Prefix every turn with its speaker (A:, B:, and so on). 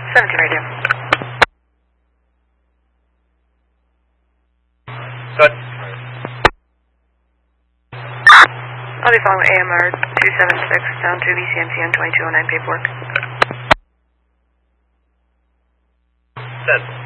A: 17 radio.
B: Good.
A: I'll be following AMR 276 down to VCMCN 2209 paperwork.
B: Send.